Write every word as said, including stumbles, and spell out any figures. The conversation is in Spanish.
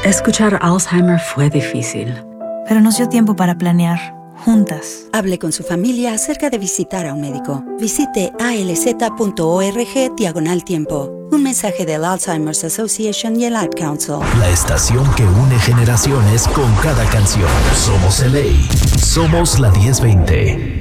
Escuchar Alzheimer fue difícil. Pero nos dio tiempo para planear, juntas. Hable con su familia acerca de visitar a un médico. Visite alz.org diagonal tiempo. Un mensaje del Alzheimer's Association y el Ad Council. La estación que une generaciones con cada canción. Somos L A. Somos la diez veinte.